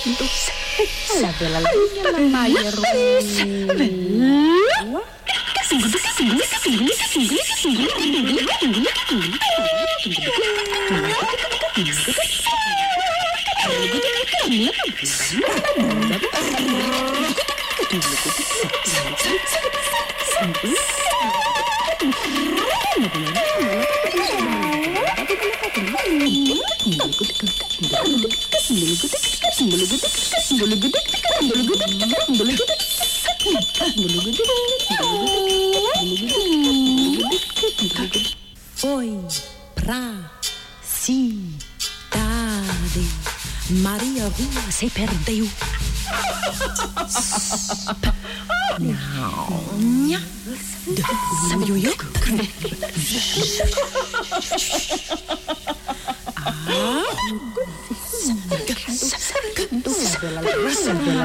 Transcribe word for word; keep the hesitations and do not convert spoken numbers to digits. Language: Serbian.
La bella la Maya Oi, pra, cidade, Maria Rua se perdeu. Nha, samuyuyuk. Ah,